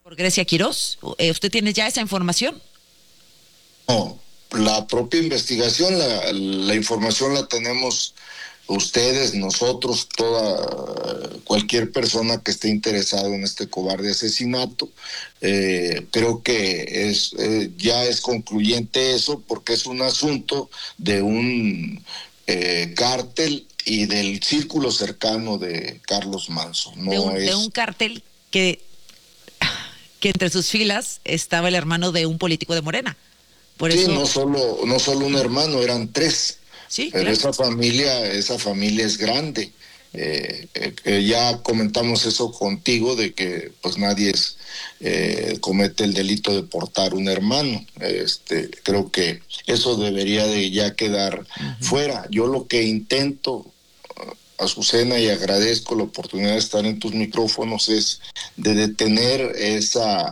por Grecia Quirós. ¿Usted tiene ya esa información? No, la propia investigación, la información la tenemos ustedes, nosotros, cualquier persona que esté interesado en este cobarde asesinato. Creo que ya es concluyente eso, porque es un asunto de un cártel y del círculo cercano de Carlos Manso. De un cártel que entre sus filas estaba el hermano de un político de Morena. Por sí, eso... no solo un hermano, eran tres. Sí, pero claro. esa familia es grande. Ya comentamos eso contigo, de que pues nadie comete el delito de portar un hermano. Creo que eso debería de ya quedar fuera. Yo lo que intento, Azucena, y agradezco la oportunidad de estar en tus micrófonos, es de detener esa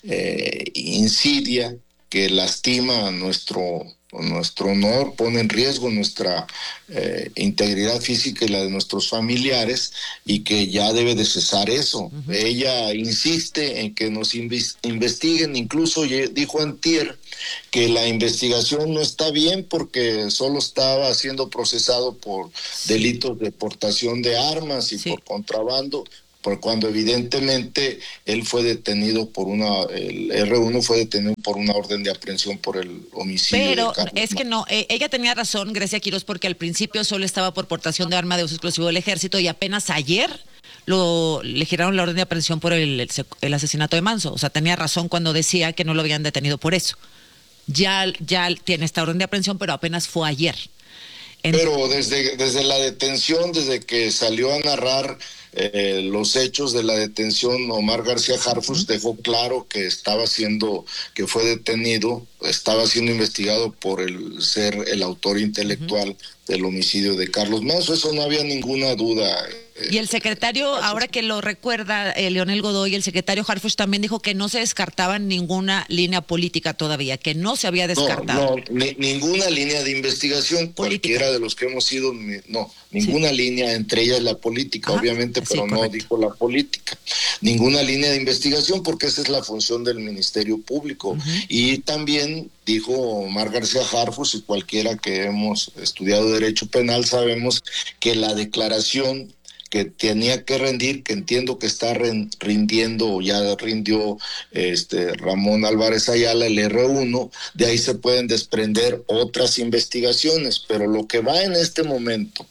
insidia que lastima a nuestro honor, pone en riesgo nuestra integridad física y la de nuestros familiares, y que ya debe de cesar eso. Ella insiste en que nos investiguen, incluso dijo antier que la investigación no está bien porque solo estaba siendo procesado por delitos de portación de armas y por contrabando, por cuando evidentemente él fue detenido el R1 fue detenido por una orden de aprehensión por el homicidio de Pero Carlos. es que no, ella tenía razón, Grecia Quirós, porque al principio solo estaba por portación de arma de uso exclusivo del ejército, y apenas ayer le giraron la orden de aprehensión por el asesinato de Manso. O sea, tenía razón cuando decía que no lo habían detenido por eso. Ya tiene esta orden de aprehensión, pero apenas fue ayer. Pero desde la detención, desde que salió a narrar los hechos de la detención, Omar García Harfuch dejó claro que que fue detenido, estaba siendo investigado por ser el autor intelectual del homicidio de Carlos Manso. Eso no había ninguna duda. Y el secretario, ahora que lo recuerda, Leonel Godoy, el secretario Harfuch también dijo que no se descartaba ninguna línea política todavía, que no se había descartado. Ninguna línea de investigación, política. Cualquiera de los que hemos ido, ninguna línea, entre ellas la política, obviamente, pero no dijo la política. Ninguna línea de investigación, porque esa es la función del Ministerio Público. Y también dijo Omar García Harfuch, y cualquiera que hemos estudiado Derecho Penal sabemos que la declaración que tenía que rendir, que entiendo que está rindiendo, o ya rindió Ramón Álvarez Ayala, el R1, de ahí se pueden desprender otras investigaciones, pero lo que va en este momento,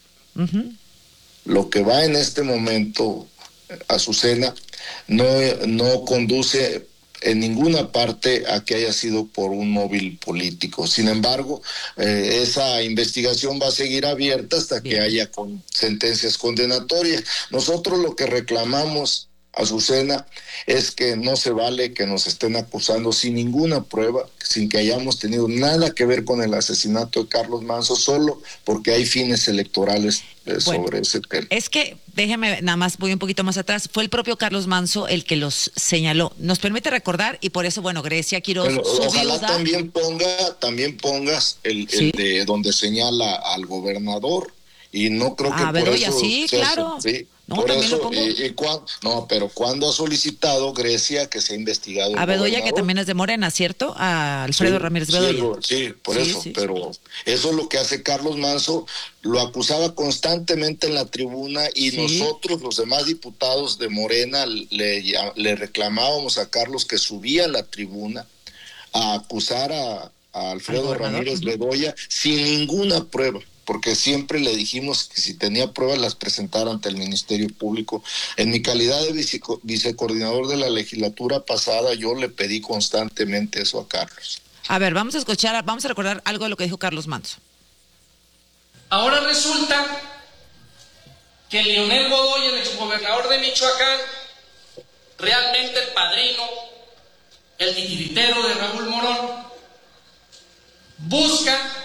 Azucena, no conduce en ninguna parte a que haya sido por un móvil político. Sin embargo, esa investigación va a seguir abierta hasta que haya sentencias condenatorias. Nosotros lo que reclamamos, Azucena, es que no se vale que nos estén acusando sin ninguna prueba, sin que hayamos tenido nada que ver con el asesinato de Carlos Manso, solo porque hay fines electorales sobre ese tema. Es que, déjeme, nada más voy un poquito más atrás, fue el propio Carlos Manso el que los señaló. Nos permite recordar, y por eso, Grecia Quirós, ojalá también pongas el de donde señala al gobernador, y no creo que Bedoya, por eso sí, claro. Sí. No, por también eso, lo pongo. pero ¿cuándo ha solicitado Grecia que sea investigado a Bedoya, que también es de Morena, ¿cierto? A Alfredo Ramírez Bedoya. Por eso. Pero eso es lo que hace Carlos Manso. Lo acusaba constantemente en la tribuna, y nosotros, los demás diputados de Morena, le reclamábamos a Carlos que subía a la tribuna a acusar a Alfredo Ramírez Bedoya sin ninguna prueba, porque siempre le dijimos que si tenía pruebas las presentara ante el Ministerio Público. En mi calidad de vicecoordinador de la legislatura pasada, yo le pedí constantemente eso a Carlos. A ver, vamos a recordar algo de lo que dijo Carlos Manso. Ahora resulta que Leonel Godoy, el exgobernador de Michoacán, realmente el padrino, el titiritero de Raúl Morón, busca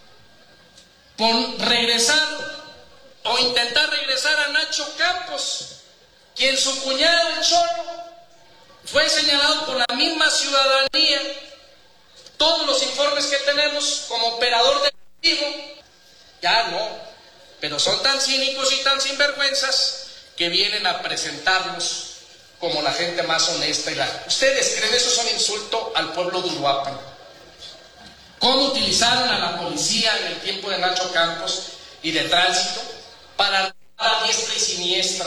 regresar o intentar regresar a Nacho Campos, quien su cuñado el Cholo fue señalado por la misma ciudadanía, todos los informes que tenemos, como operador delictivo. Ya no, pero son tan cínicos y tan sinvergüenzas que vienen a presentarnos como la gente más honesta. ¿Ustedes creen eso es un insulto al pueblo de Uruapan? ¿Cómo utilizaron a la policía en el tiempo de Nacho Campos y de tránsito para a diestra y siniestra?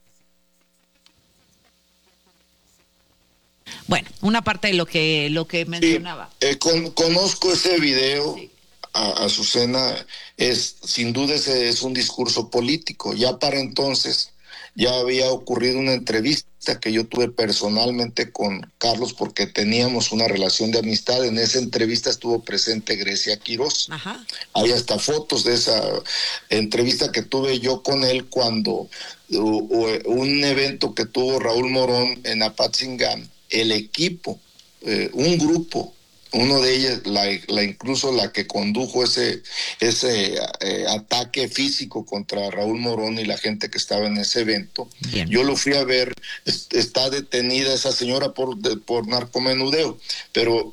Bueno, una parte de lo que mencionaba. Sí, conozco ese video, sí. Azucena, sin duda ese es un discurso político. Ya para entonces ya había ocurrido una entrevista que yo tuve personalmente con Carlos porque teníamos una relación de amistad. En esa entrevista estuvo presente Grecia Quirós. Ajá. Hay hasta fotos de esa entrevista que tuve yo con él cuando un evento que tuvo Raúl Morón en Apatzingán, el equipo, un grupo, uno de ellos, incluso la que condujo ese ataque físico contra Raúl Morón y la gente que estaba en ese evento. Bien. Yo lo fui a ver, está detenida esa señora por narcomenudeo, pero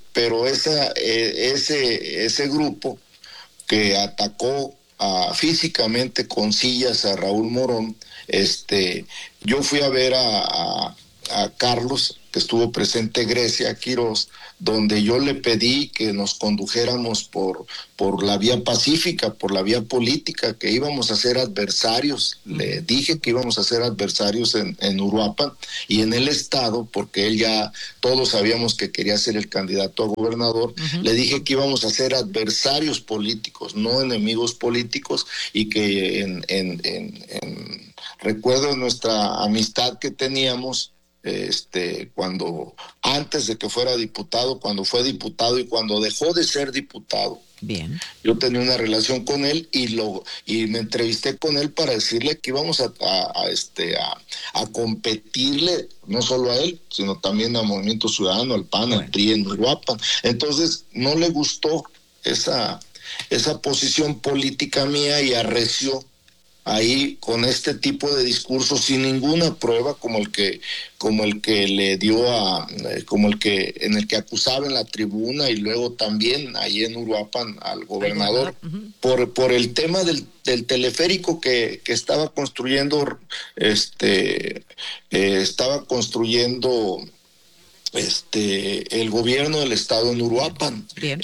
ese grupo que atacó físicamente con sillas a Raúl Morón, yo fui a ver a Carlos, que estuvo presente Grecia Quirós, donde yo le pedí que nos condujéramos por la vía pacífica, por la vía política, que íbamos a ser adversarios. Le dije que íbamos a ser adversarios en Uruapan y en el estado, porque él ya todos sabíamos que quería ser el candidato a gobernador. Le dije que íbamos a ser adversarios políticos, no enemigos políticos, y que recuerdo nuestra amistad que teníamos, cuando antes de que fuera diputado, cuando fue diputado y cuando dejó de ser diputado. Bien. Yo tenía una relación con él y me entrevisté con él para decirle que íbamos a competirle no solo a él, sino también al Movimiento Ciudadano, al PAN, al PRI en Uruapan. Entonces no le gustó esa posición política mía y arreció ahí con este tipo de discurso sin ninguna prueba, como el que le dio en el que acusaba en la tribuna y luego también ahí en Uruapan al gobernador por el tema del teleférico que estaba construyendo el gobierno del estado en Uruapan. Bien.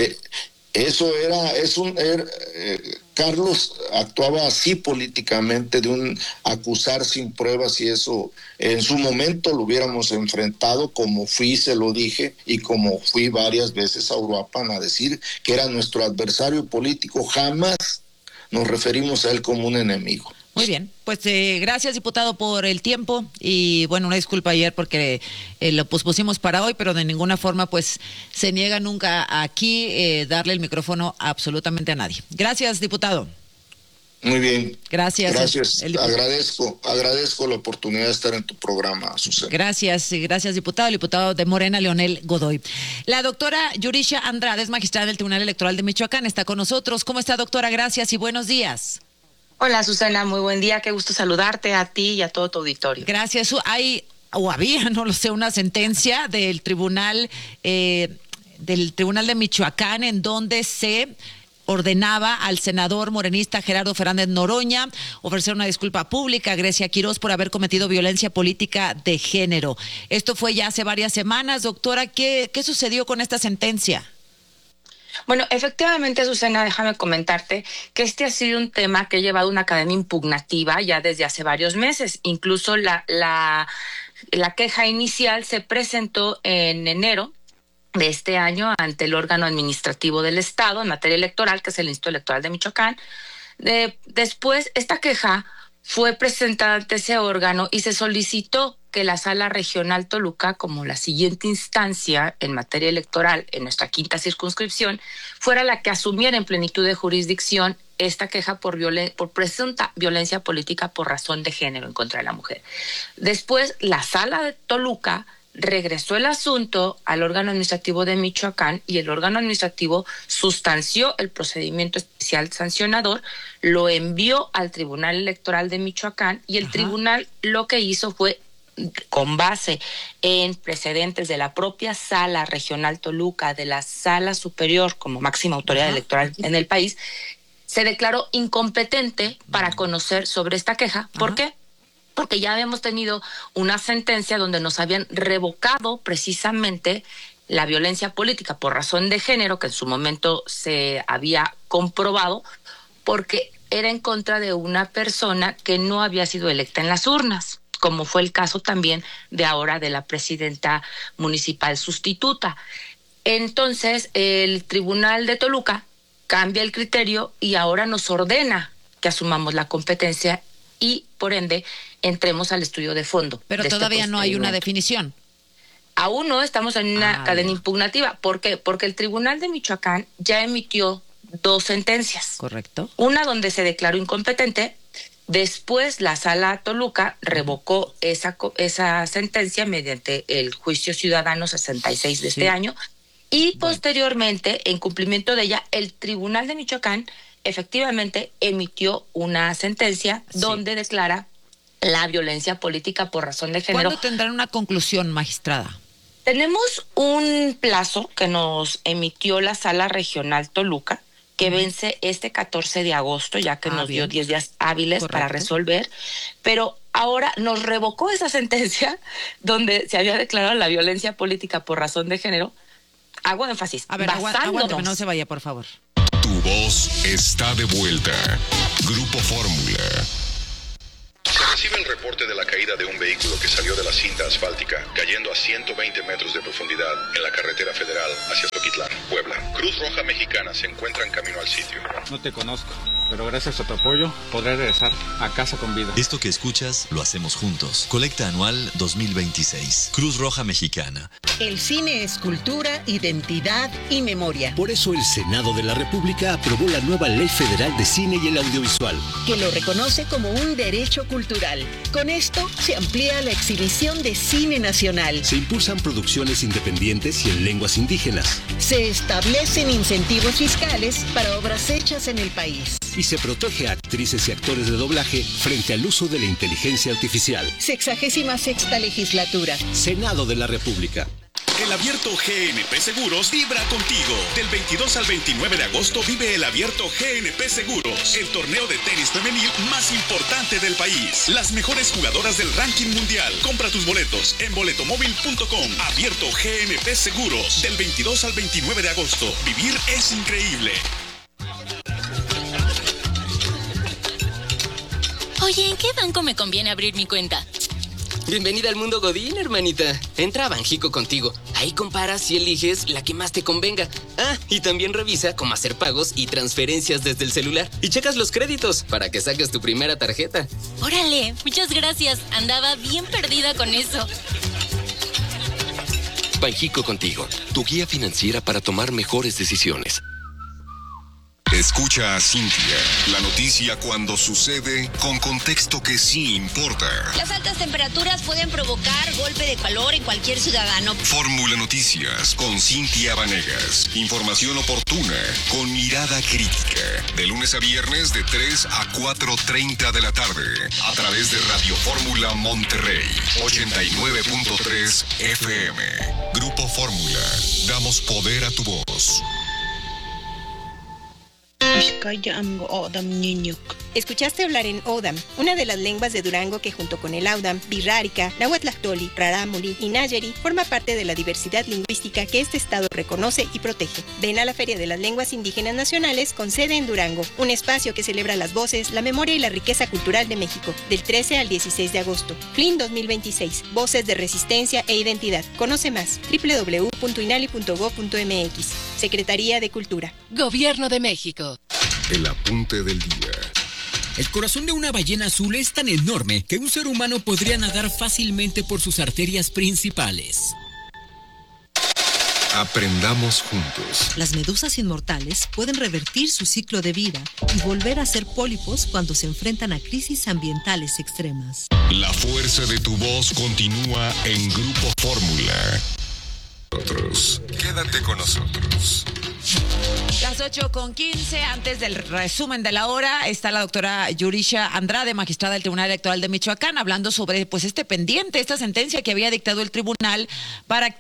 Carlos actuaba así políticamente, de acusar sin pruebas, y eso en su momento lo hubiéramos enfrentado, como fui, se lo dije, y como fui varias veces a Uruapan a decir que era nuestro adversario político. Jamás nos referimos a él como un enemigo. Muy bien, pues gracias, diputado, por el tiempo y bueno, una disculpa ayer porque lo pospusimos para hoy, pero de ninguna forma pues se niega nunca aquí darle el micrófono absolutamente a nadie. Gracias, diputado. Muy bien. Gracias. Gracias. Agradezco la oportunidad de estar en tu programa, Susana. Gracias, diputado. El diputado de Morena, Leonel Godoy. La doctora Yurisha Andrade es magistrada del Tribunal Electoral de Michoacán. Está con nosotros. ¿Cómo está, doctora? Gracias y buenos días. Hola, Susana, muy buen día, qué gusto saludarte a ti y a todo tu auditorio. Gracias. Había, no lo sé, una sentencia del Tribunal de Michoacán en donde se ordenaba al senador morenista Gerardo Fernández Noroña ofrecer una disculpa pública a Grecia Quirós por haber cometido violencia política de género. Esto fue ya hace varias semanas. Doctora, ¿qué sucedió con esta sentencia? Bueno, efectivamente, Susana, déjame comentarte que este ha sido un tema que ha llevado una cadena impugnativa ya desde hace varios meses. Incluso la queja inicial se presentó en enero de este año ante el órgano administrativo del Estado en materia electoral, que es el Instituto Electoral de Michoacán. Después, esta queja fue presentada ante ese órgano y se solicitó que la Sala Regional Toluca, como la siguiente instancia en materia electoral en nuestra quinta circunscripción, fuera la que asumiera en plenitud de jurisdicción esta queja por presunta violencia política por razón de género en contra de la mujer. Después, la Sala de Toluca regresó el asunto al órgano administrativo de Michoacán y el órgano administrativo sustanció el procedimiento especial sancionador, lo envió al Tribunal Electoral de Michoacán y el tribunal lo que hizo fue, con base en precedentes de la propia Sala Regional Toluca, de la Sala Superior como máxima autoridad electoral en el país, se declaró incompetente para conocer sobre esta queja. ¿Por qué? porque ya habíamos tenido una sentencia donde nos habían revocado precisamente la violencia política por razón de género, que en su momento se había comprobado, porque era en contra de una persona que no había sido electa en las urnas, como fue el caso también de ahora de la presidenta municipal sustituta. Entonces, el Tribunal de Toluca cambia el criterio y ahora nos ordena que asumamos la competencia y, por ende, entremos al estudio de fondo. Pero todavía no hay una definición. Aún no, estamos en una cadena impugnativa. ¿Por qué? Porque el Tribunal de Michoacán ya emitió 2 sentencias. Correcto. Una donde se declaró incompetente. Después la Sala Toluca revocó esa sentencia mediante el juicio ciudadano 66 de este año. Y posteriormente, en cumplimiento de ella, el Tribunal de Michoacán efectivamente emitió una sentencia donde declara la violencia política por razón de género. ¿Cuándo tendrán una conclusión, magistrada? Tenemos un plazo que nos emitió la Sala Regional Toluca, que vence este 14 de agosto, ya que nos dio 10 días hábiles para resolver, pero ahora nos revocó esa sentencia donde se había declarado la violencia política por razón de género. Hago énfasis. A ver, aguántame, no se vaya, por favor. Tu voz está de vuelta. Grupo Fórmula. Se recibe el reporte de la caída de un vehículo que salió de la cinta asfáltica, cayendo a 120 metros de profundidad en la carretera federal hacia Zoquitlán, Puebla. Cruz Roja Mexicana se encuentra en camino al sitio. No te conozco, pero gracias a tu apoyo podré regresar a casa con vida. Esto que escuchas lo hacemos juntos. Colecta anual 2026. Cruz Roja Mexicana. El cine es cultura, identidad y memoria. Por eso el Senado de la República aprobó la nueva Ley Federal de Cine y el Audiovisual, que lo reconoce como un derecho cultural. Con esto se amplía la exhibición de cine nacional. Se impulsan producciones independientes y en lenguas indígenas. Se establecen incentivos fiscales para obras hechas en el país. Y se protege a actrices y actores de doblaje frente al uso de la inteligencia artificial. 66ª legislatura. Senado de la República. El Abierto GNP Seguros vibra contigo. Del 22 al 29 de agosto vive el Abierto GNP Seguros, el torneo de tenis femenil más importante del país. Las mejores jugadoras del ranking mundial. Compra tus boletos en boletomóvil.com. Abierto GNP Seguros, del 22 al 29 de agosto. Vivir es increíble. Oye, ¿en qué banco me conviene abrir mi cuenta? Bienvenida al mundo Godín, hermanita. Entra a Banjico contigo. Ahí comparas y eliges la que más te convenga. Ah, y también revisa cómo hacer pagos y transferencias desde el celular. Y checas los créditos para que saques tu primera tarjeta. Órale, muchas gracias. Andaba bien perdida con eso. Banjico contigo, tu guía financiera para tomar mejores decisiones. Escucha a Cintia, la noticia cuando sucede con contexto que sí importa. Las altas temperaturas pueden provocar golpe de calor en cualquier ciudadano. Fórmula Noticias con Cintia Vanegas. Información oportuna con mirada crítica. De lunes a viernes de 3 a 4:30 de la tarde. A través de Radio Fórmula Monterrey 89.3 FM. Grupo Fórmula. Damos poder a tu voz. Escuchaste hablar en Odam, una de las lenguas de Durango que junto con el Audam, Birrárica, Nahuatlactoli, Rarámuri y Nayeri forma parte de la diversidad lingüística que este estado reconoce y protege. Ven a la Feria de las Lenguas Indígenas Nacionales con sede en Durango, un espacio que celebra las voces, la memoria y la riqueza cultural de México, del 13 al 16 de agosto. FLIN 2026, Voces de Resistencia e Identidad. Conoce más, www.inali.gov.mx. Secretaría de Cultura. Gobierno de México. El apunte del día. El corazón de una ballena azul es tan enorme que un ser humano podría nadar fácilmente por sus arterias principales. Aprendamos juntos. Las medusas inmortales pueden revertir su ciclo de vida y volver a ser pólipos cuando se enfrentan a crisis ambientales extremas. La fuerza de tu voz continúa en Grupo Fórmula. Quédate con nosotros. Las 8:15, antes del resumen de la hora, está la doctora Yurisha Andrade, magistrada del Tribunal Electoral de Michoacán, hablando sobre este pendiente, esta sentencia que había dictado el tribunal para que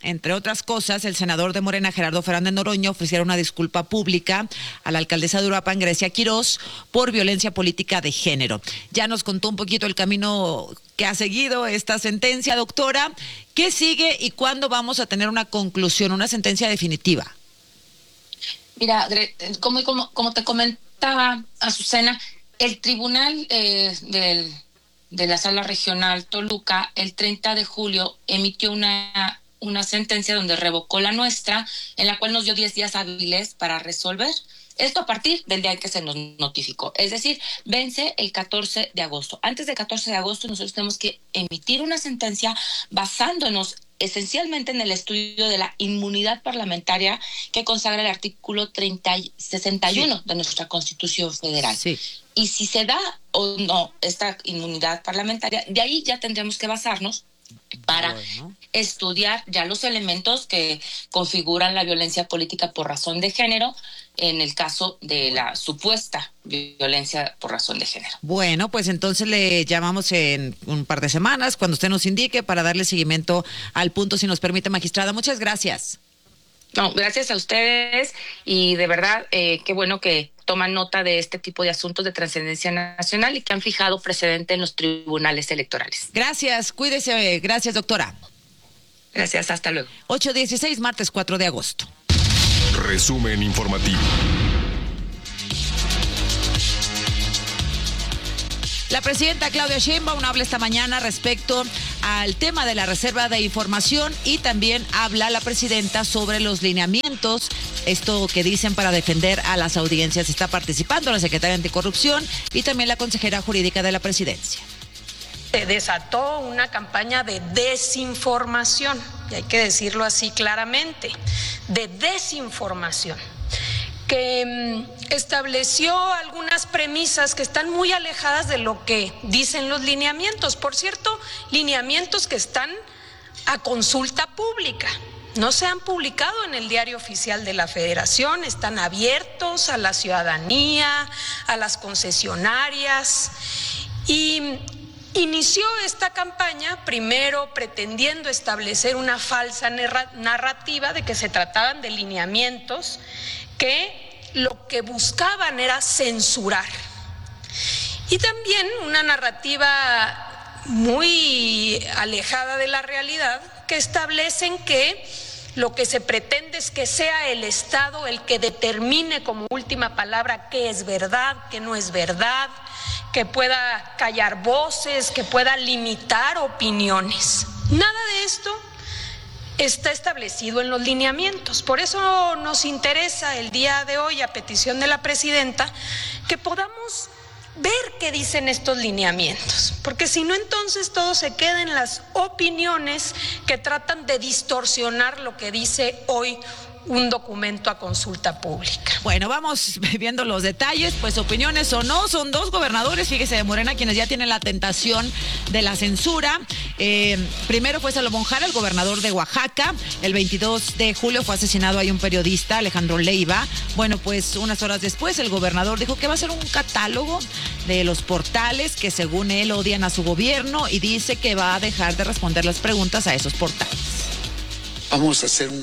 entre otras cosas, el senador de Morena, Gerardo Fernández Noroña, ofreciera una disculpa pública a la alcaldesa de Uruapan, Grecia Quirós, por violencia política de género. Ya nos contó un poquito el camino que ha seguido esta sentencia, doctora. ¿Qué sigue y cuándo vamos a tener una conclusión, una sentencia definitiva? Mira, como te comentaba, Azucena, el tribunal de la Sala Regional Toluca, el 30 de julio, emitió una sentencia donde revocó la nuestra, en la cual nos dio 10 días hábiles para resolver. Esto a partir del día en que se nos notificó. Es decir, vence el 14 de agosto. Antes del 14 de agosto nosotros tenemos que emitir una sentencia basándonos esencialmente en el estudio de la inmunidad parlamentaria que consagra el artículo 61 de nuestra Constitución Federal. Sí. Y si se da o no esta inmunidad parlamentaria, de ahí ya tendríamos que basarnos para estudiar ya los elementos que configuran la violencia política por razón de género en el caso de la supuesta violencia por razón de género. Bueno, pues entonces le llamamos en un par de semanas, cuando usted nos indique, para darle seguimiento al punto, si nos permite, magistrada. Muchas gracias. No, gracias a ustedes y de verdad, qué bueno que toman nota de este tipo de asuntos de trascendencia nacional y que han fijado precedente en los tribunales electorales. Gracias, cuídese. Gracias, doctora. Gracias, hasta luego. 8:16, martes 4 de agosto. Resumen informativo. La presidenta Claudia Sheinbaum habla esta mañana respecto al tema de la reserva de información y también habla la presidenta sobre los lineamientos, esto que dicen para defender a las audiencias. Está participando la secretaria anticorrupción y también la consejera jurídica de la presidencia. Se desató una campaña de desinformación, y hay que decirlo así claramente, de desinformación, que estableció algunas premisas que están muy alejadas de lo que dicen los lineamientos. Por cierto, lineamientos que están a consulta pública. No se han publicado en el Diario Oficial de la Federación, están abiertos a la ciudadanía, a las concesionarias, y inició esta campaña primero pretendiendo establecer una falsa narrativa de que se trataban de lineamientos que lo que buscaban era censurar. Y también una narrativa muy alejada de la realidad, que establecen que lo que se pretende es que sea el Estado el que determine como última palabra qué es verdad, qué no es verdad, que pueda callar voces, que pueda limitar opiniones. Nada de esto está establecido en los lineamientos. Por eso nos interesa el día de hoy, a petición de la presidenta, que podamos ver qué dicen estos lineamientos, porque si no, entonces todo se queda en las opiniones que tratan de distorsionar lo que dice hoy un documento a consulta pública. Bueno, vamos viendo los detalles, pues opiniones o no, son dos gobernadores, fíjese, de Morena, quienes ya tienen la tentación de la censura. Primero fue Salomón Jara, el gobernador de Oaxaca. El 22 de julio fue asesinado ahí un periodista, Alejandro Leiva. Bueno, pues unas horas después el gobernador dijo que va a hacer un catálogo de los portales que según él odian a su gobierno y dice que va a dejar de responder las preguntas a esos portales. Vamos a hacer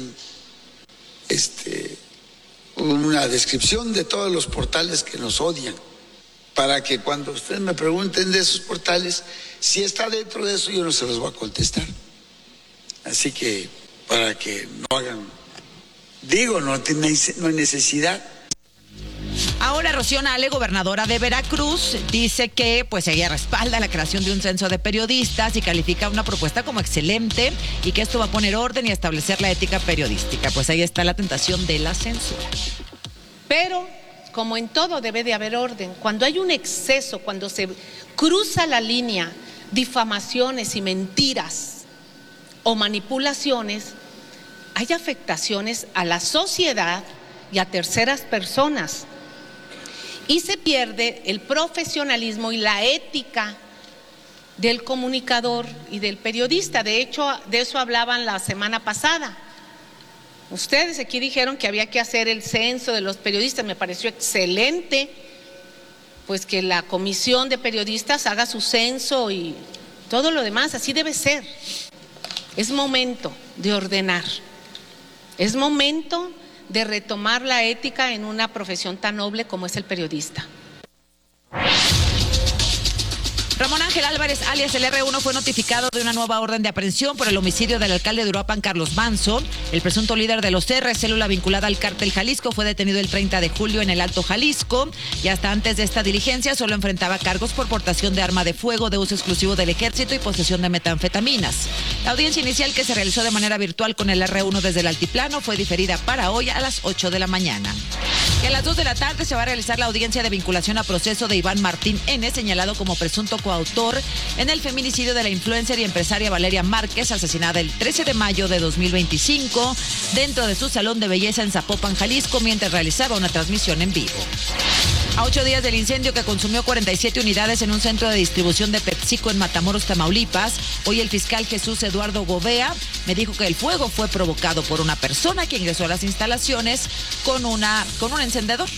una descripción de todos los portales que nos odian, para que cuando ustedes me pregunten de esos portales, si está dentro de eso, yo no se los voy a contestar. Así que para que no hagan, no hay necesidad. Ahora Rocío Nale, gobernadora de Veracruz, dice que pues ella respalda la creación de un censo de periodistas y califica una propuesta como excelente y que esto va a poner orden y establecer la ética periodística. Pues ahí está la tentación de la censura. Pero, como en todo, debe de haber orden. Cuando hay un exceso, cuando se cruza la línea, difamaciones y mentiras o manipulaciones, hay afectaciones a la sociedad y a terceras personas. Y se pierde el profesionalismo y la ética del comunicador y del periodista. De hecho, de eso hablaban la semana pasada. Ustedes aquí dijeron que había que hacer el censo de los periodistas. Me pareció excelente, pues que la comisión de periodistas haga su censo y todo lo demás. Así debe ser. Es momento de ordenar. Es momento de retomar la ética en una profesión tan noble como es el periodista. Ramón Ángel Álvarez, alias el R1, fue notificado de una nueva orden de aprehensión por el homicidio del alcalde de Uruapan, Carlos Manzo. El presunto líder de los R, célula vinculada al cártel Jalisco, fue detenido el 30 de julio en el Alto Jalisco y hasta antes de esta diligencia solo enfrentaba cargos por portación de arma de fuego de uso exclusivo del ejército y posesión de metanfetaminas. La audiencia inicial, que se realizó de manera virtual con el R1 desde el altiplano, fue diferida para hoy a las 8 de la mañana. Y a las 2 de la tarde se va a realizar la audiencia de vinculación a proceso de Iván Martín N., señalado como presunto coautor en el feminicidio de la influencer y empresaria Valeria Márquez, asesinada el 13 de mayo de 2025 dentro de su salón de belleza en Zapopan, Jalisco, mientras realizaba una transmisión en vivo. A 8 días del incendio que consumió 47 unidades en un centro de distribución de PepsiCo en Matamoros, Tamaulipas, hoy el fiscal Jesús Eduardo Gobea me dijo que el fuego fue provocado por una persona que ingresó a las instalaciones con un encendedor.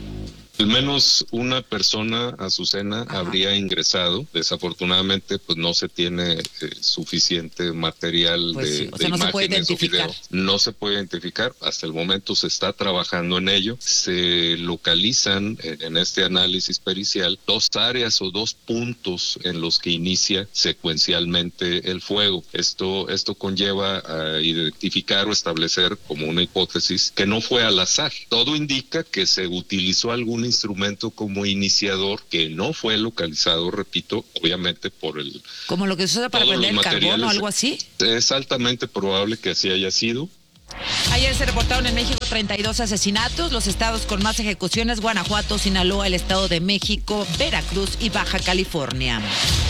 Al menos una persona, Azucena, habría ingresado. Desafortunadamente, pues no se tiene suficiente material de imágenes o video. No se puede identificar. Hasta el momento se está trabajando en ello. Se localizan en este análisis pericial 2 áreas o 2 puntos en los que inicia secuencialmente el fuego. Esto conlleva a identificar o establecer como una hipótesis que no fue al azar. Todo indica que se utilizó algún instrumento como iniciador que no fue localizado, repito, obviamente por el... ¿Como lo que se usa para prender el carbón o algo así? Es altamente probable que así haya sido. Ayer se reportaron en México 32 asesinatos. Los estados con más ejecuciones: Guanajuato, Sinaloa, el Estado de México, Veracruz y Baja California.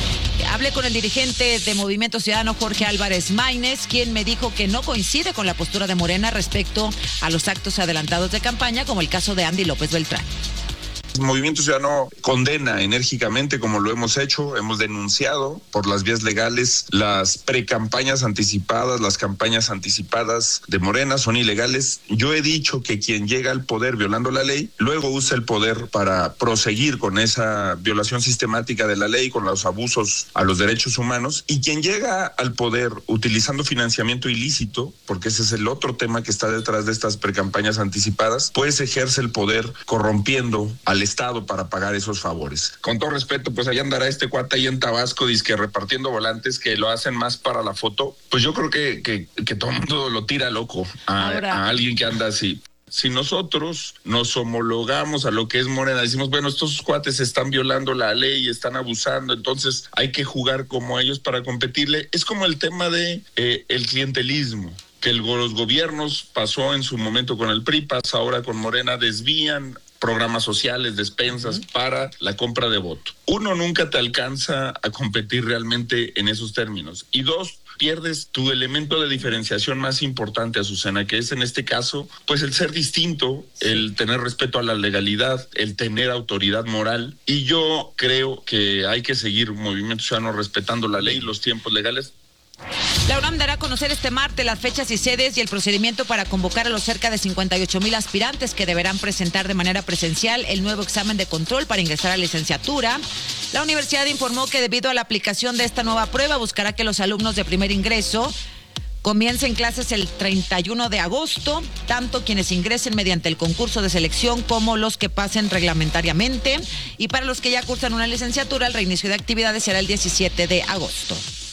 Hablé con el dirigente de Movimiento Ciudadano, Jorge Álvarez Maínez, quien me dijo que no coincide con la postura de Morena respecto a los actos adelantados de campaña, como el caso de Andy López Beltrán. Movimiento Ciudadano condena enérgicamente, como lo hemos hecho, hemos denunciado por las vías legales las precampañas anticipadas, las campañas anticipadas de Morena son ilegales. Yo he dicho que quien llega al poder violando la ley, luego usa el poder para proseguir con esa violación sistemática de la ley, con los abusos a los derechos humanos, y quien llega al poder utilizando financiamiento ilícito, porque ese es el otro tema que está detrás de estas precampañas anticipadas, pues ejerce el poder corrompiendo al Estado para pagar esos favores. Con todo respeto, pues allá andará este cuate ahí en Tabasco, dizque repartiendo volantes que lo hacen más para la foto. Pues yo creo que todo el mundo lo tira loco a alguien que anda así. Si nosotros nos homologamos a lo que es Morena, decimos, bueno, estos cuates están violando la ley, están abusando, entonces hay que jugar como ellos para competirle. Es como el tema de el clientelismo, que los gobiernos pasó en su momento con el PRI, pasa ahora con Morena, desvían programas sociales, despensas para la compra de voto. Uno, nunca te alcanza a competir realmente en esos términos. Y 2, pierdes tu elemento de diferenciación más importante, Azucena, que es en este caso, pues el ser distinto, el tener respeto a la legalidad, el tener autoridad moral. Y yo creo que hay que seguir Movimiento Ciudadano respetando la ley y los tiempos legales. La UNAM dará a conocer este martes las fechas y sedes y el procedimiento para convocar a los cerca de 58,000 aspirantes que deberán presentar de manera presencial el nuevo examen de control para ingresar a la licenciatura. La universidad informó que debido a la aplicación de esta nueva prueba buscará que los alumnos de primer ingreso comiencen clases el 31 de agosto, tanto quienes ingresen mediante el concurso de selección como los que pasen reglamentariamente. Y para los que ya cursan una licenciatura, el reinicio de actividades será el 17 de agosto.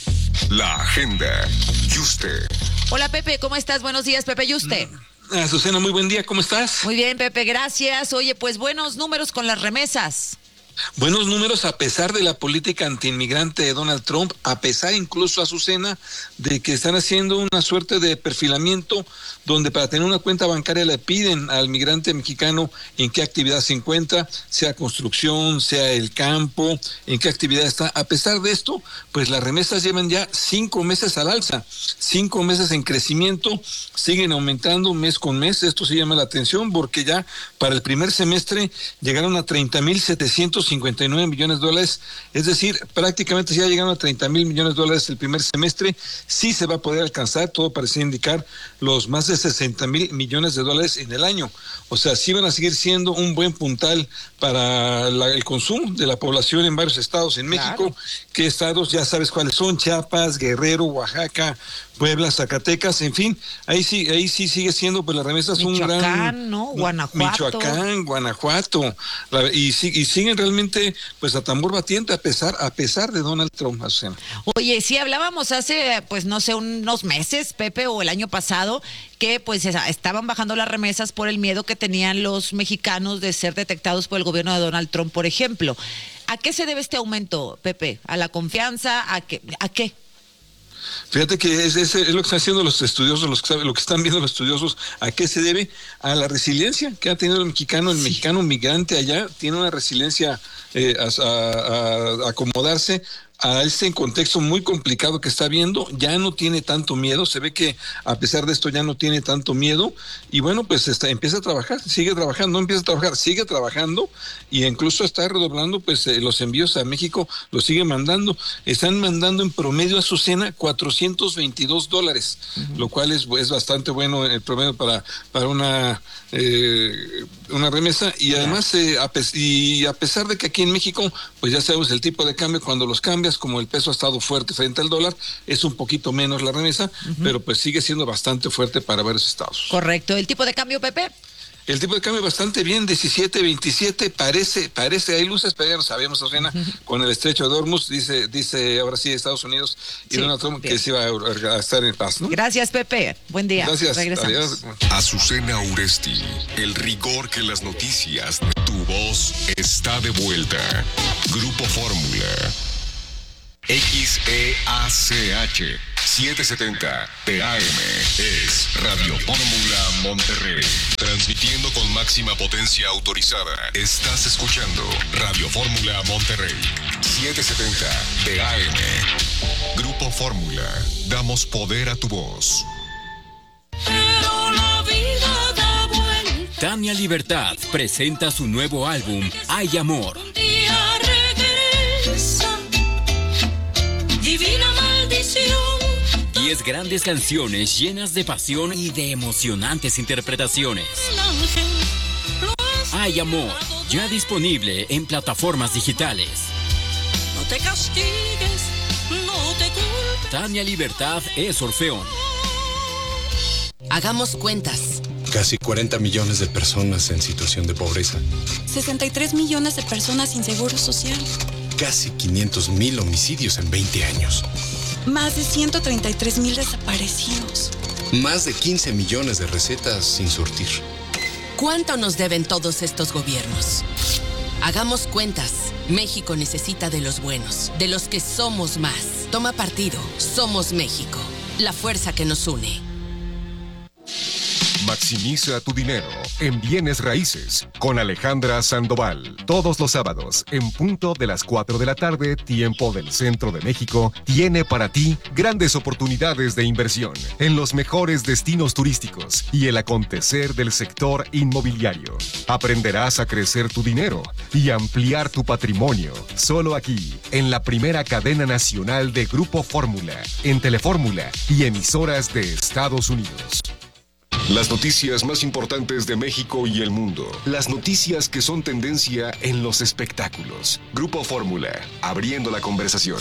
La agenda. Yuste. Hola, Pepe, ¿cómo estás? Buenos días, Pepe Yuste. Azucena, muy buen día, ¿cómo estás? Muy bien, Pepe, gracias. Oye, pues buenos números con las remesas. Buenos números a pesar de la política antiinmigrante de Donald Trump, a pesar incluso, Azucena, de que están haciendo una suerte de perfilamiento donde para tener una cuenta bancaria le piden al migrante mexicano en qué actividad se encuentra, sea construcción, sea el campo, en qué actividad está. A pesar de esto, pues las remesas llevan ya 5 meses al alza, 5 meses en crecimiento, siguen aumentando mes con mes. Esto sí llama la atención porque ya para el primer semestre llegaron a 30,759 millones de dólares, es decir, prácticamente ya llegaron a 30,000 millones de dólares el primer semestre. Sí se va a poder alcanzar, todo parece indicar, los más de 60,000 millones de dólares en el año. O sea, sí van a seguir siendo un buen puntal para el consumo de la población en varios estados en México. Claro. ¿Qué estados? Ya sabes cuáles son: Chiapas, Guerrero, Oaxaca, Puebla, Zacatecas, en fin, ahí sí sigue siendo pues las remesas un gran... Michoacán, ¿no? Guanajuato. Michoacán, Guanajuato, y siguen realmente pues a tambor batiente a pesar de Donald Trump, Azucena. Oye, sí hablábamos hace pues no sé, unos meses, Pepe, o el año pasado, que pues estaban bajando las remesas por el miedo que tenían los mexicanos de ser detectados por el gobierno de Donald Trump, por ejemplo. ¿A qué se debe este aumento, Pepe? ¿A la confianza? ¿A qué? Fíjate que es lo que están haciendo los estudiosos, lo que están viendo los estudiosos. ¿A qué se debe? A la resiliencia que ha tenido el mexicano. El mexicano migrante allá tiene una resiliencia a acomodarse a este contexto muy complicado que está viendo. Ya no tiene tanto miedo, se ve que a pesar de esto ya no tiene tanto miedo, y bueno, pues empieza a trabajar, sigue trabajando, y incluso está redoblando pues los envíos a México, los sigue mandando. Están mandando en promedio, Azucena, $422, lo cual es bastante bueno el promedio para una remesa, y además a pesar de que aquí en México pues ya sabemos el tipo de cambio, cuando los cambias, como el peso ha estado fuerte frente al dólar, es un poquito menos la remesa, pero pues sigue siendo bastante fuerte para varios estados. Correcto. ¿El tipo de cambio, Pepe? El tipo de cambio bastante bien, 17.27, parece, hay luces, pero ya no sabíamos, Azucena, con el estrecho de Hormuz, dice ahora sí Estados Unidos y Donald Trump que se iba a estar en paz, ¿no? Gracias, Pepe, buen día. Gracias. Regresamos. Adiós. Azucena Uresti, el rigor que las noticias, tu voz está de vuelta. Grupo Fórmula. XEACH 770 PAM es Radio Fórmula Monterrey. Transmitiendo con máxima potencia autorizada. Estás escuchando Radio Fórmula Monterrey 770 PAM. Grupo Fórmula. Damos poder a tu voz. Pero la vida da vuelta. Tania Libertad presenta su nuevo álbum, Hay Amor. Un día regresa. Divina maldición. 10 grandes canciones llenas de pasión y de emocionantes interpretaciones. Hay Amor, ya disponible en plataformas digitales. No te castigues, no te culpes. Tania Libertad es Orfeón. Hagamos cuentas. Casi 40 millones de personas en situación de pobreza. 63 millones de personas sin seguro social. Casi 500,000 homicidios en 20 años. Más de 133,000 desaparecidos. Más de 15 millones de recetas sin surtir. ¿Cuánto nos deben todos estos gobiernos? Hagamos cuentas. México necesita de los buenos, de los que somos más. Toma partido. Somos México. La fuerza que nos une. Maximiza tu dinero en bienes raíces con Alejandra Sandoval. Todos los sábados, en punto de las 4 de la tarde, tiempo del centro de México, tiene para ti grandes oportunidades de inversión en los mejores destinos turísticos y el acontecer del sector inmobiliario. Aprenderás a crecer tu dinero y ampliar tu patrimonio. Solo aquí, en la primera cadena nacional de Grupo Fórmula, en Telefórmula y emisoras de Estados Unidos. Las noticias más importantes de México y el mundo. Las noticias que son tendencia en los espectáculos. Grupo Fórmula, abriendo la conversación.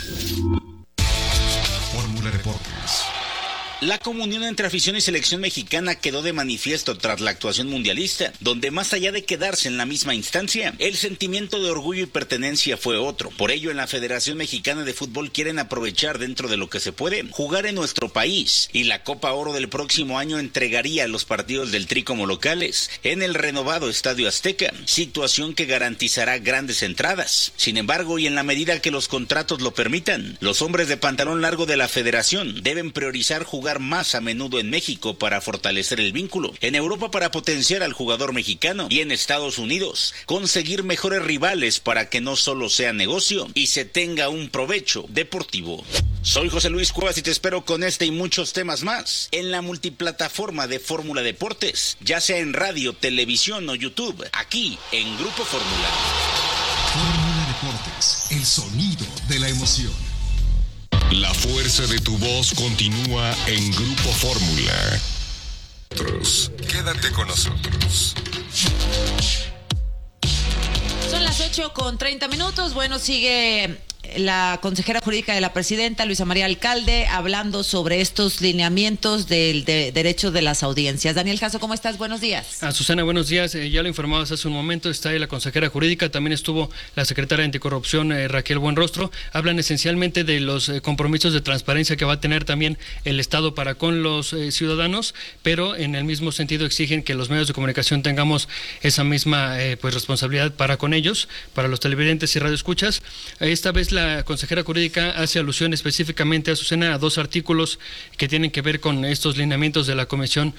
Fórmula Deportes. La comunión entre afición y selección mexicana quedó de manifiesto tras la actuación mundialista, donde más allá de quedarse en la misma instancia, el sentimiento de orgullo y pertenencia fue otro. Por ello, en la Federación Mexicana de Fútbol quieren aprovechar dentro de lo que se puede, jugar en nuestro país, y la Copa Oro del próximo año entregaría los partidos del Tri como locales en el renovado Estadio Azteca, situación que garantizará grandes entradas. Sin embargo, y en la medida que los contratos lo permitan, los hombres de pantalón largo de la Federación deben priorizar jugar más a menudo en México para fortalecer el vínculo, en Europa para potenciar al jugador mexicano y en Estados Unidos conseguir mejores rivales para que no solo sea negocio y se tenga un provecho deportivo. Soy José Luis Cuevas y te espero con este y muchos temas más en la multiplataforma de Fórmula Deportes, ya sea en radio, televisión o YouTube, aquí en Grupo Fórmula. Fórmula Deportes, el sonido de la emoción. La fuerza de tu voz continúa en Grupo Fórmula. Quédate con nosotros. Son las 8:30. Bueno, sigue la consejera jurídica de la presidenta, Luisa María Alcalde, hablando sobre estos lineamientos del derecho de las audiencias. Daniel Jasso, ¿cómo estás? Buenos días. Susana, buenos días. Ya lo informabas hace un momento, está ahí la consejera jurídica, también estuvo la secretaria de Anticorrupción, Raquel Buenrostro. Hablan esencialmente de los compromisos de transparencia que va a tener también el Estado para con los ciudadanos, pero en el mismo sentido exigen que los medios de comunicación tengamos esa misma responsabilidad para con ellos, para los televidentes y radioescuchas. Esta vez la consejera jurídica hace alusión específicamente, Azucena, a 2 artículos que tienen que ver con estos lineamientos de la Comisión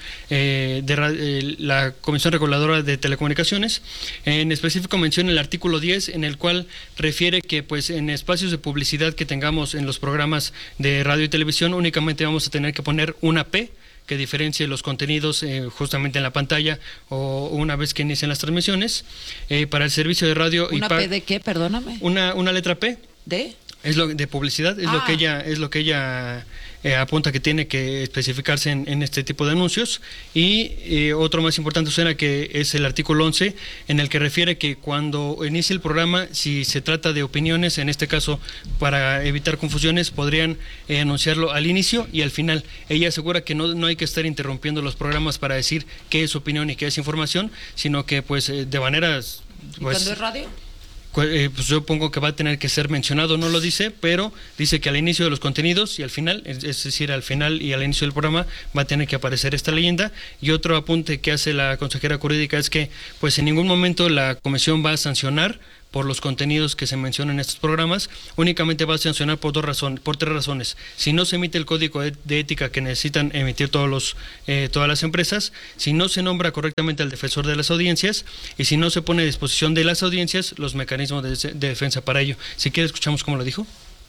la Comisión Reguladora de Telecomunicaciones. En específico menciona el artículo 10, en el cual refiere que pues en espacios de publicidad que tengamos en los programas de radio y televisión únicamente vamos a tener que poner una P que diferencie los contenidos justamente en la pantalla o una vez que inician las transmisiones. Para el servicio de radio... ¿Una P de qué? Perdóname. Una letra P. ¿De? Es lo de publicidad, es lo que ella apunta que tiene que especificarse en este tipo de anuncios. Y otro más importante suena que es el artículo 11, en el que refiere que cuando inicie el programa, si se trata de opiniones, en este caso para evitar confusiones, podrían anunciarlo al inicio y al final. Ella asegura que no hay que estar interrumpiendo los programas para decir qué es opinión y qué es información, sino que pues de maneras... ¿Cuándo es radio? Pues yo pongo que va a tener que ser mencionado, no lo dice, pero dice que al inicio de los contenidos y al final, es decir, al final y al inicio del programa va a tener que aparecer esta leyenda. Y otro apunte que hace la consejera jurídica es que pues en ningún momento la comisión va a sancionar por los contenidos que se mencionan en estos programas, únicamente va a sancionar por 3 razones. Si no se emite el código de ética que necesitan emitir todas las empresas, si no se nombra correctamente al defensor de las audiencias y si no se pone a disposición de las audiencias los mecanismos de defensa para ello. Si quiere, escuchamos cómo lo dijo.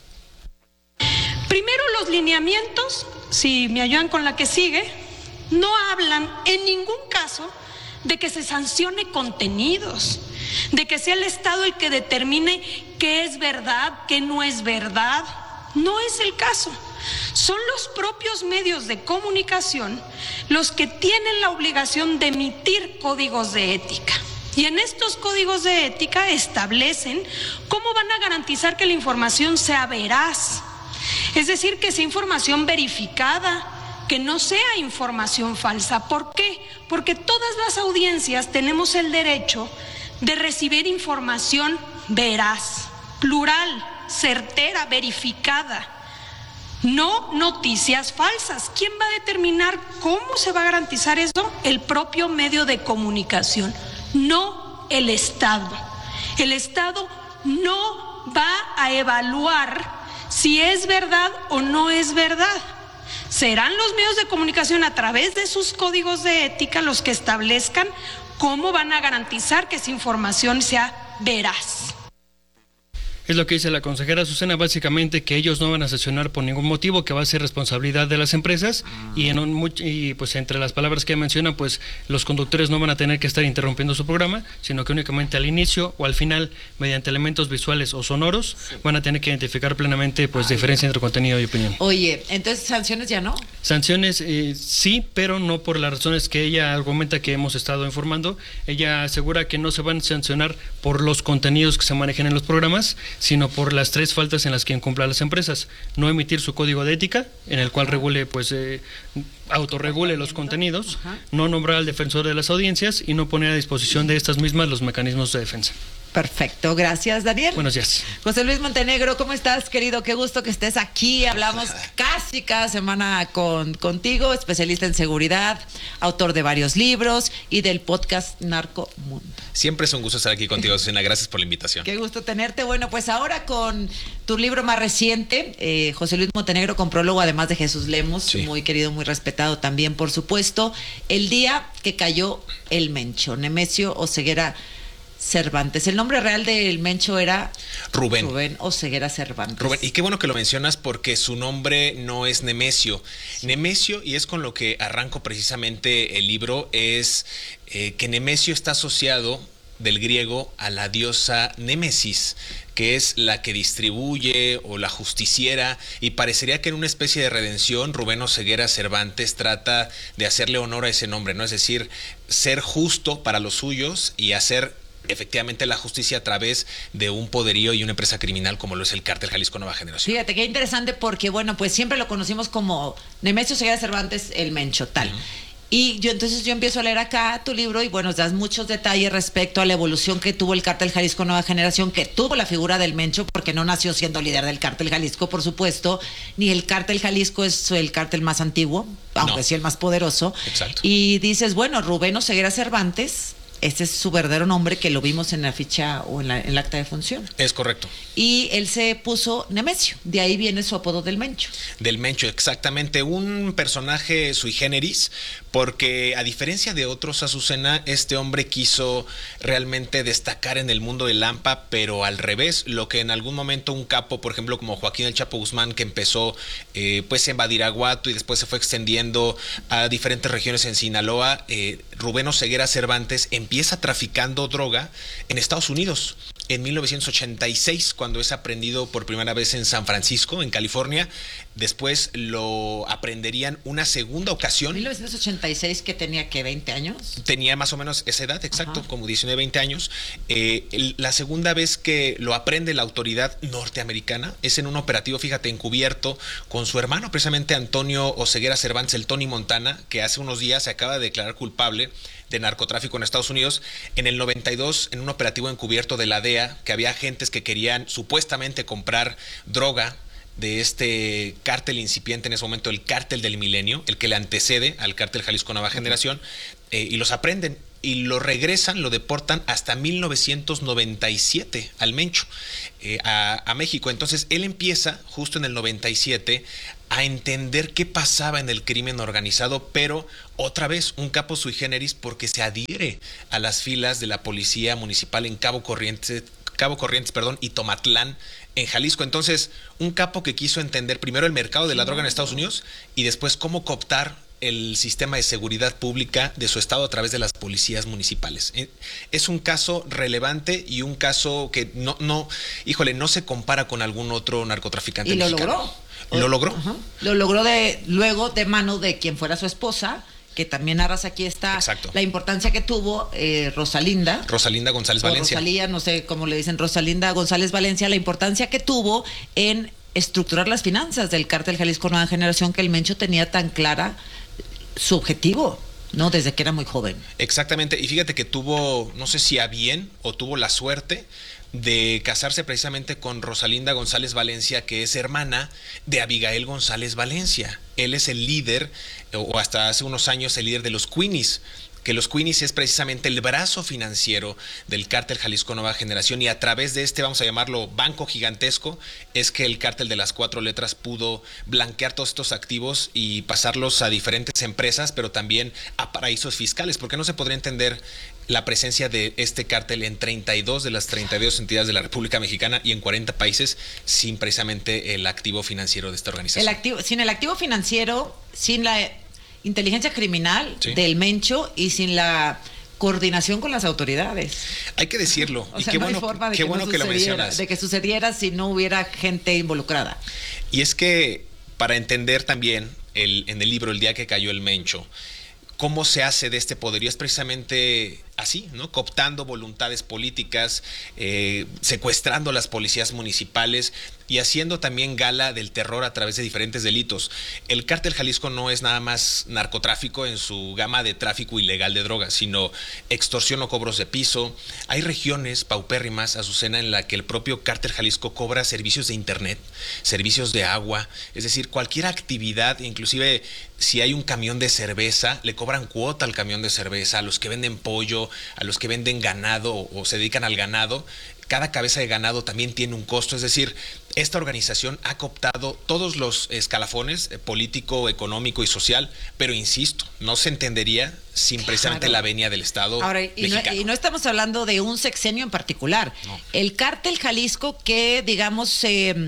Primero, los lineamientos, si me ayudan con la que sigue, no hablan en ningún caso de que se sancione contenidos, de que sea el Estado el que determine qué es verdad, qué no es verdad. No es el caso. Son los propios medios de comunicación los que tienen la obligación de emitir códigos de ética. Y en estos códigos de ética establecen cómo van a garantizar que la información sea veraz. Es decir, que sea información verificada, que no sea información falsa. ¿Por qué? Porque todas las audiencias tenemos el derecho de recibir información veraz, plural, certera, verificada, no noticias falsas. ¿Quién va a determinar cómo se va a garantizar eso? El propio medio de comunicación, no el Estado. El Estado no va a evaluar si es verdad o no es verdad. Serán los medios de comunicación a través de sus códigos de ética los que establezcan cómo van a garantizar que esa información sea veraz. Es lo que dice la consejera Azucena, básicamente que ellos no van a sancionar por ningún motivo, que va a ser responsabilidad de las empresas y pues entre las palabras que menciona, pues los conductores no van a tener que estar interrumpiendo su programa, sino que únicamente al inicio o al final, mediante elementos visuales o sonoros, van a tener que identificar plenamente pues diferencia entre contenido y opinión. Oye, entonces sanciones ya no. Sanciones sí, pero no por las razones que ella argumenta que hemos estado informando. Ella asegura que no se van a sancionar por los contenidos que se manejen en los programas, sino por las 3 faltas en las que incumplan las empresas: no emitir su código de ética, en el cual regule, pues autorregule los contenidos, no nombrar al defensor de las audiencias y no poner a disposición de estas mismas los mecanismos de defensa. Perfecto, gracias Daniel. Buenos días. José Luis Montenegro, ¿cómo estás, querido? Qué gusto que estés aquí. Hablamos casi cada semana contigo, especialista en seguridad, autor de varios libros y del podcast Narco Mundo. Siempre es un gusto estar aquí contigo, Susana. Gracias por la invitación. Qué gusto tenerte. Bueno, pues ahora con tu libro más reciente, José Luis Montenegro, con prólogo además de Jesús Lemus, sí, muy querido, muy respetado también, por supuesto. El día que cayó el Mencho, Nemesio Oseguera Cervantes. El nombre real del Mencho era Rubén Oseguera Cervantes. Rubén, y qué bueno que lo mencionas porque su nombre no es Nemesio. Sí. Nemesio, y es con lo que arranco precisamente el libro, es que Nemesio está asociado del griego a la diosa Némesis, que es la que distribuye o la justiciera, y parecería que en una especie de redención Rubén Oseguera Cervantes trata de hacerle honor a ese nombre, ¿no? Es decir, ser justo para los suyos y hacer efectivamente la justicia a través de un poderío y una empresa criminal como lo es el Cártel Jalisco Nueva Generación. Fíjate, qué interesante porque, bueno, pues siempre lo conocimos como Nemesio Ceguera Cervantes, el Mencho, tal. Y entonces yo empiezo a leer acá tu libro y bueno, das muchos detalles respecto a la evolución que tuvo el Cártel Jalisco Nueva Generación, que tuvo la figura del Mencho, porque no nació siendo líder del Cártel Jalisco, por supuesto, ni el Cártel Jalisco es el cártel más antiguo, aunque sí el más poderoso. Exacto. Y dices, bueno, Rubén Oseguera Cervantes, este es su verdadero nombre, que lo vimos en la ficha o en el acta de función. Es correcto. Y él se puso Nemesio, de ahí viene su apodo del Mencho. Del Mencho, exactamente, un personaje sui generis, porque a diferencia de otros, Azucena, este hombre quiso realmente destacar en el mundo del Lampa, pero al revés, lo que en algún momento un capo, por ejemplo, como Joaquín El Chapo Guzmán, que empezó pues en Badiraguato y después se fue extendiendo a diferentes regiones en Sinaloa, Rubén Oseguera Cervantes empieza traficando droga en Estados Unidos en 1986, cuando es aprendido por primera vez en San Francisco, en California. Después lo aprenderían una segunda ocasión. 1986, que tenía, ¿qué? ¿20 años? Tenía más o menos esa edad, exacto, como 19, 20 años. La segunda vez que lo aprende la autoridad norteamericana es en un operativo, fíjate, encubierto con su hermano, precisamente Antonio Oseguera Cervantes, el Tony Montana, que hace unos días se acaba de declarar culpable de narcotráfico en Estados Unidos. En el 92, en un operativo encubierto de la DEA, que había agentes que querían supuestamente comprar droga de este cártel incipiente en ese momento, el Cártel del Milenio, el que le antecede al Cártel Jalisco Nueva Generación, y los aprenden y lo regresan, lo deportan hasta 1997 al Mencho, a México. Entonces él empieza justo en el 97 a entender qué pasaba en el crimen organizado, pero otra vez un capo sui generis, porque se adhiere a las filas de la policía municipal en Cabo Corrientes, y Tomatlán, en Jalisco. Entonces, un capo que quiso entender primero el mercado de la droga en Estados Unidos y después cómo cooptar el sistema de seguridad pública de su estado a través de las policías municipales. Es un caso relevante y un caso que no se compara con algún otro narcotraficante mexicano. Lo logró. Lo logró luego de mano de quien fuera su esposa, que también narras aquí está. Exacto. La importancia que tuvo Rosalinda González Valencia. Rosalía, no sé cómo le dicen, Rosalinda González Valencia, la importancia que tuvo en estructurar las finanzas del Cártel Jalisco Nueva Generación, que el Mencho tenía tan clara su objetivo, ¿no? Desde que era muy joven. Exactamente, y fíjate que tuvo, no sé si a bien o tuvo la suerte de casarse precisamente con Rosalinda González Valencia, que es hermana de Abigail González Valencia. Él es el líder, o hasta hace unos años el líder de los Queenies, que los Queenies es precisamente el brazo financiero del Cártel Jalisco Nueva Generación, y a través de este, vamos a llamarlo banco gigantesco, es que el Cártel de las 4 letras pudo blanquear todos estos activos y pasarlos a diferentes empresas, pero también a paraísos fiscales, porque no se podría entender la presencia de este cártel en 32 de las 32 entidades de la República Mexicana y en 40 países sin precisamente el activo financiero de esta organización. Sin el activo financiero, sin la inteligencia criminal del Mencho y sin la coordinación con las autoridades. Hay que decirlo. O sea, qué bueno que lo mencionas. De que sucediera si no hubiera gente involucrada. Y es que para entender también en el libro El día que cayó el Mencho, cómo se hace de este poderío, es precisamente así, ¿no? Cooptando voluntades políticas, secuestrando a las policías municipales y haciendo también gala del terror a través de diferentes delitos. El Cártel Jalisco no es nada más narcotráfico en su gama de tráfico ilegal de drogas, sino extorsión o cobros de piso. Hay regiones paupérrimas, Azucena, en la que el propio Cártel Jalisco cobra servicios de internet, servicios de agua, es decir, cualquier actividad, inclusive si hay un camión de cerveza, le cobran cuota al camión de cerveza, a los que venden pollo, a los que venden ganado o se dedican al ganado. Cada cabeza de ganado también tiene un costo, es decir, esta organización ha cooptado todos los escalafones, político, económico y social, pero insisto, no se entendería sin precisamente la venia del Estado mexicano. Y no estamos hablando de un sexenio en particular. No. El Cártel Jalisco, que digamos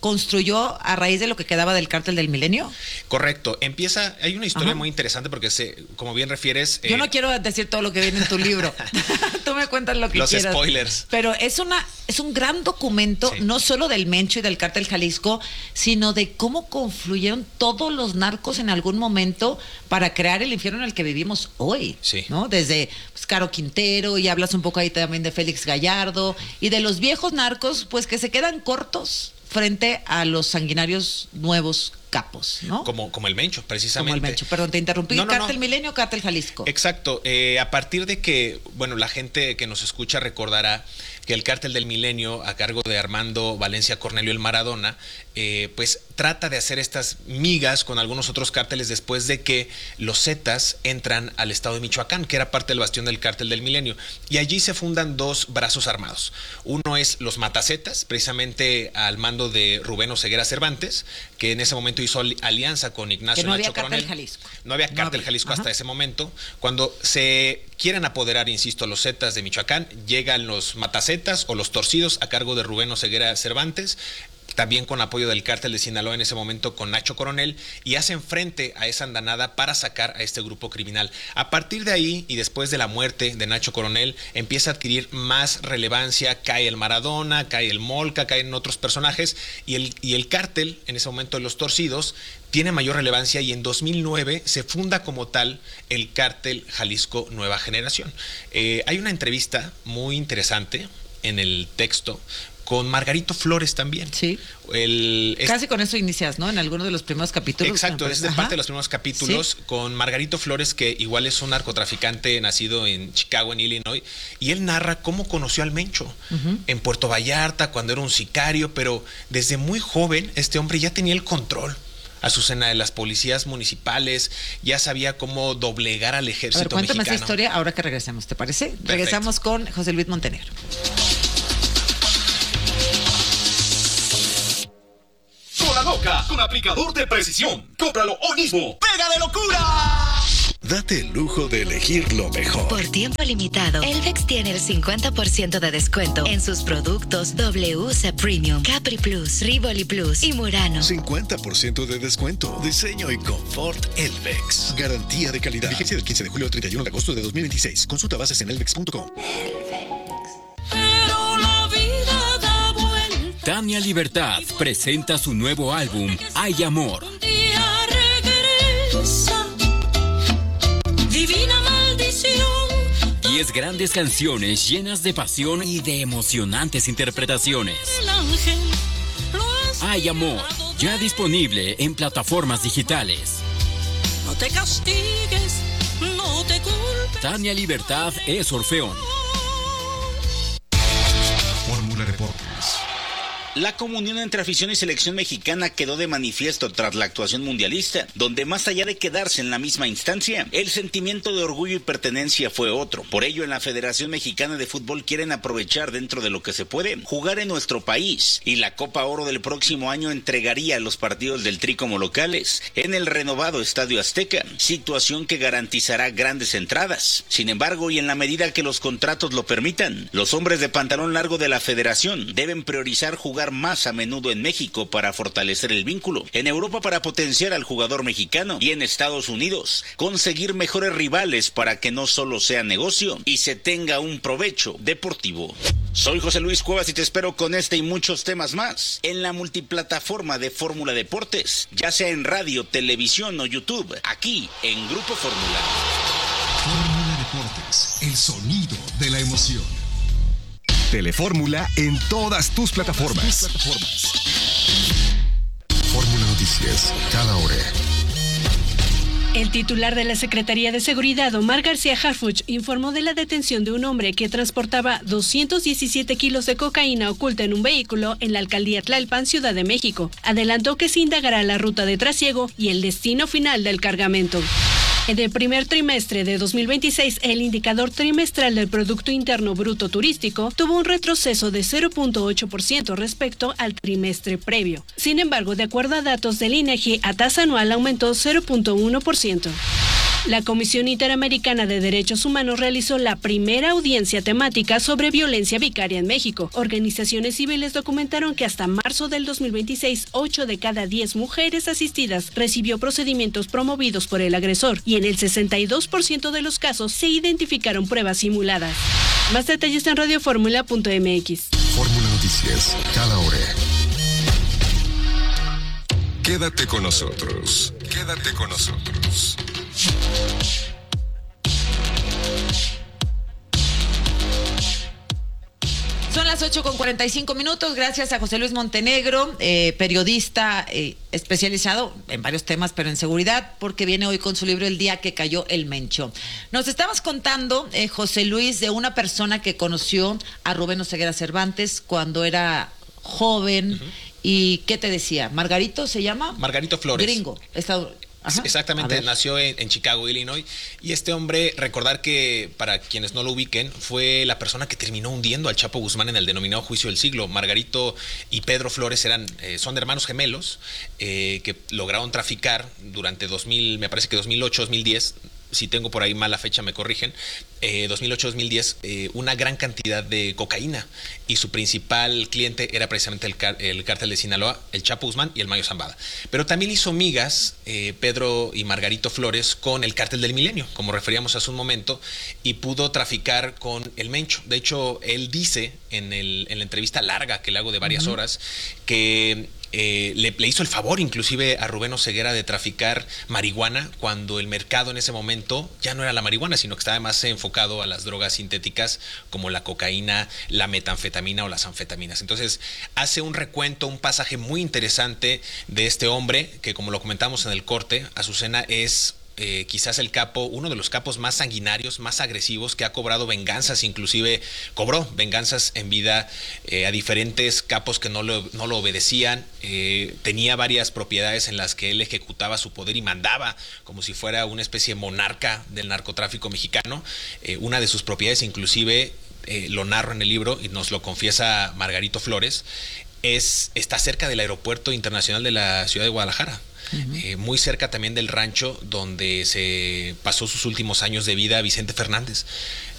construyó a raíz de lo que quedaba del Cártel del Milenio. Correcto. Hay una historia muy interesante porque, como bien refieres... Yo no quiero decir todo lo que viene en tu libro. Tú me cuentas lo que quieras. Los spoilers. Pero es un gran documento, no solo del Mencho y del Cártel Jalisco, sino de cómo confluyeron todos los narcos en algún momento para crear el infierno en el que vivimos hoy. Sí. ¿No? Desde Caro Quintero, y hablas un poco ahí también de Félix Gallardo, y de los viejos narcos, pues que se quedan cortos frente a los sanguinarios nuevos capos, ¿no? Como el Mencho, precisamente. Como el Mencho. Perdón, te interrumpí. ¿Cártel Milenio o Cártel Jalisco? Exacto. A partir de que, la gente que nos escucha recordará que el Cártel del Milenio, a cargo de Armando Valencia Cornelio el Maradona, pues trata de hacer estas migas con algunos otros cárteles después de que los Zetas entran al estado de Michoacán, que era parte del bastión del Cártel del Milenio. Y allí se fundan dos brazos armados. Uno es los Matazetas, precisamente al mando de Rubén Oseguera Cervantes, que en ese momento hizo alianza con Ignacio Nacho Coronel. No había Cártel Jalisco hasta ese momento. Cuando se quieren apoderar, insisto, los Zetas de Michoacán, llegan los Matazetas o los Torcidos a cargo de Rubén Oseguera Cervantes, también con apoyo del Cártel de Sinaloa en ese momento con Nacho Coronel, y hacen frente a esa andanada para sacar a este grupo criminal. A partir de ahí, y después de la muerte de Nacho Coronel, empieza a adquirir más relevancia, cae el Maradona, cae el Molca, caen otros personajes, y el Cártel, en ese momento de los Torcidos, tiene mayor relevancia, y en 2009 se funda como tal el Cártel Jalisco Nueva Generación. Hay una entrevista muy interesante en el texto con Margarito Flores también. Sí. Casi con eso inicias, ¿no? En alguno de los primeros capítulos. Exacto, es de parte de los primeros capítulos, ¿sí? Con Margarito Flores, que igual es un narcotraficante nacido en Chicago, en Illinois, y él narra cómo conoció al Mencho en Puerto Vallarta, cuando era un sicario, pero desde muy joven este hombre ya tenía el control, Azucena, de las policías municipales, ya sabía cómo doblegar al ejército mexicano. Cuéntame esa historia ahora que regresemos, ¿te parece? Perfecto. Regresamos con José Luis Montenegro. Loca, con aplicador de precisión. Cómpralo hoy mismo. ¡Pega de locura! Date el lujo de elegir lo mejor. Por tiempo limitado, Elvex tiene el 50% de descuento en sus productos WC Premium, Capri Plus, Rivoli Plus y Murano. 50% de descuento. Diseño y confort Elvex. Garantía de calidad. Vigencia del 15 de julio al 31 de agosto de 2026. Consulta bases en elvex.com. Tania Libertad presenta su nuevo álbum, Hay Amor. Divina maldición. 10 grandes canciones llenas de pasión y de emocionantes interpretaciones. Hay Amor, ya disponible en plataformas digitales. No te castigues, no te culpes. Tania Libertad es Orfeón. Fórmula Deportes. La comunión entre afición y selección mexicana quedó de manifiesto tras la actuación mundialista, donde más allá de quedarse en la misma instancia, el sentimiento de orgullo y pertenencia fue otro. Por ello, en la Federación Mexicana de Fútbol quieren aprovechar, dentro de lo que se puede, jugar en nuestro país, y la Copa Oro del próximo año entregaría los partidos del Tri como locales en el renovado Estadio Azteca, situación que garantizará grandes entradas. Sin embargo, y en la medida que los contratos lo permitan, los hombres de pantalón largo de la Federación deben priorizar jugar más a menudo en México para fortalecer el vínculo, en Europa para potenciar al jugador mexicano, y en Estados Unidos conseguir mejores rivales para que no solo sea negocio y se tenga un provecho deportivo. Soy José Luis Cuevas y te espero con este y muchos temas más en la multiplataforma de Fórmula Deportes, ya sea en radio, televisión o YouTube, aquí en Grupo Fórmula. Fórmula Deportes, el sonido de la emoción. Telefórmula en todas tus plataformas. Fórmula Noticias, cada hora. El titular de la Secretaría de Seguridad, Omar García Harfuch, informó de la detención de un hombre que transportaba 217 kilos de cocaína oculta en un vehículo en la alcaldía Tlalpan, Ciudad de México. Adelantó que se indagará la ruta de trasiego y el destino final del cargamento. En el primer trimestre de 2026, el indicador trimestral del Producto Interno Bruto Turístico tuvo un retroceso de 0.8% respecto al trimestre previo. Sin embargo, de acuerdo a datos del INEGI, a tasa anual aumentó 0.1%. La Comisión Interamericana de Derechos Humanos realizó la primera audiencia temática sobre violencia vicaria en México. Organizaciones civiles documentaron que hasta marzo del 2026, 8 de cada 10 mujeres asistidas recibió procedimientos promovidos por el agresor y en el 62% de los casos se identificaron pruebas simuladas. Más detalles en radioformula.mx. Fórmula Noticias, cada hora. Quédate con nosotros. Quédate con nosotros. Son las 8:45. Gracias a José Luis Montenegro, periodista especializado en varios temas, pero en seguridad, porque viene hoy con su libro El día que cayó el Mencho. Nos estabas contando, José Luis, de una persona que conoció a Rubén Oseguera Cervantes cuando era joven. Uh-huh. ¿Y qué te decía? ¿Margarito se llama? Margarito Flores. Gringo. Ajá. Exactamente, nació en Chicago, Illinois, y este hombre, recordar que para quienes no lo ubiquen, fue la persona que terminó hundiendo al Chapo Guzmán en el denominado juicio del siglo. Margarito y Pedro Flores son hermanos gemelos que lograron traficar durante 2008, 2010, si tengo por ahí mala fecha me corrigen, 2008-2010, una gran cantidad de cocaína, y su principal cliente era precisamente el cártel de Sinaloa, el Chapo Guzmán y el Mayo Zambada. Pero también hizo migas Pedro y Margarito Flores con el cártel del Milenio, como referíamos hace un momento, y pudo traficar con el Mencho. De hecho, él dice en la entrevista larga que le hago de varias horas que le hizo el favor inclusive a Rubén Oseguera de traficar marihuana cuando el mercado en ese momento ya no era la marihuana, sino que estaba más enfocado a las drogas sintéticas como la cocaína, la metanfetamina o las anfetaminas. Entonces hace un recuento, un pasaje muy interesante de este hombre que, como lo comentamos en el corte, Azucena es quizás uno de los capos más sanguinarios, más agresivos, que ha cobrado venganzas, inclusive cobró venganzas en vida a diferentes capos que no lo obedecían. Tenía varias propiedades en las que él ejecutaba su poder y mandaba como si fuera una especie de monarca del narcotráfico mexicano. Una de sus propiedades, inclusive, lo narro en el libro y nos lo confiesa Margarito Flores, está cerca del Aeropuerto Internacional de la Ciudad de Guadalajara. Uh-huh. Muy cerca también del rancho donde se pasó sus últimos años de vida Vicente Fernández.